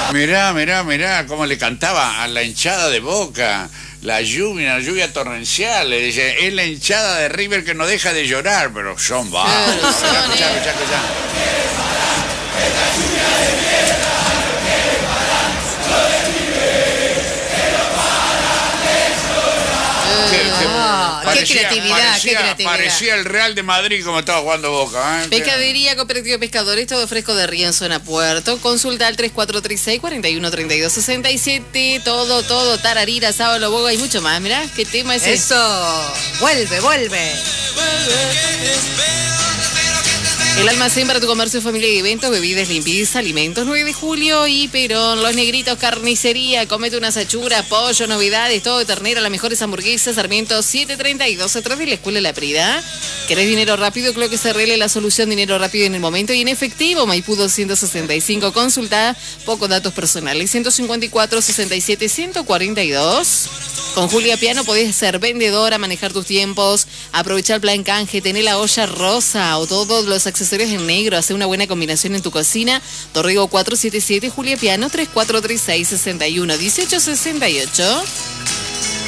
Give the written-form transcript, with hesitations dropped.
Mirá cómo le cantaba a la hinchada de Boca. La lluvia torrencial. Le dice, es la hinchada de River que no deja de llorar. Pero son bajos. Escuchá. Qué creatividad. Parecía el Real de Madrid como estaba jugando Boca. Pescadería Cooperativa Pescadores, todo fresco de río en zona Puerto. Consulta al 3436-413267. Todo, tararira, sábalo, boga y mucho más. Mirá, qué tema es eso. Vuelve. El almacén para tu comercio, familia y eventos, bebidas, limpieza, alimentos, 9 de julio y Perón, Los Negritos, carnicería, comete unas achuras, pollo, novedades, todo de ternera, las mejores hamburguesas, Sarmiento 732, atrás de la Escuela La Prida. ¿Querés dinero rápido? Creo que se arregle la solución, dinero rápido en el momento y en efectivo. Maipú 265, consulta, pocos datos personales, 154 67 142. Con Julia Piano podés ser vendedora, manejar tus tiempos, aprovechar plan canje, tener la olla rosa o todos los accesorios en negro, hacer una buena combinación en tu cocina. Torrigo 477, Julia Piano 3436 61 1868.